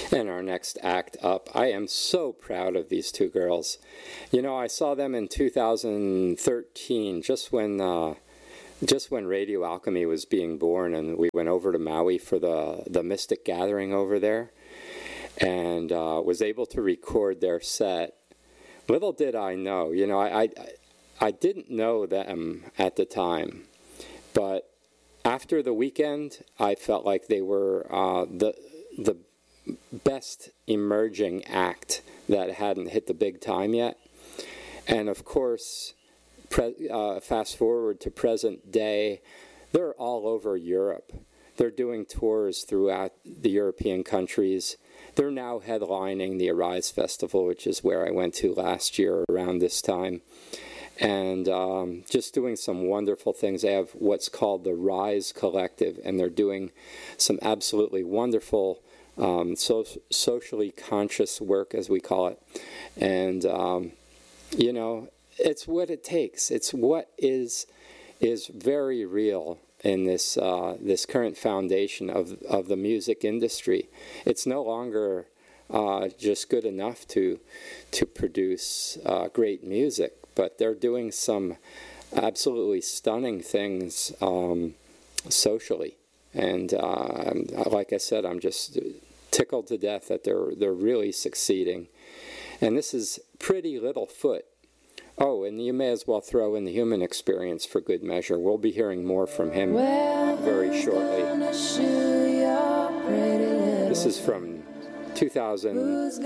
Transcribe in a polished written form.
And our next act up, I am so proud of these two girls. You know, I saw them in 2013, just when Radio Alchemy was being born, and we went over to Maui for the Mystic Gathering over there, and was able to record their set. Little did I know, you know, I didn't know them at the time, but after the weekend, I felt like they were the best emerging act that hadn't hit the big time yet. And of course, fast forward to present day, they're all over Europe. They're doing tours throughout the European countries. They're now headlining the Arise Festival, which is where I went to last year around this time. And just doing some wonderful things. They have what's called the Rise Collective, and they're doing some absolutely wonderful socially conscious work, as we call it. And, you know, it's what it takes. It's what is very real in this this current foundation of the music industry. It's no longer just good enough to produce great music, but they're doing some absolutely stunning things socially. And like I said, I'm just tickled to death that they're really succeeding. And this is Pretty Little Foot. Oh, and you may as well throw in the Human Experience for good measure. We'll be hearing more from him very shortly. This is from 2000.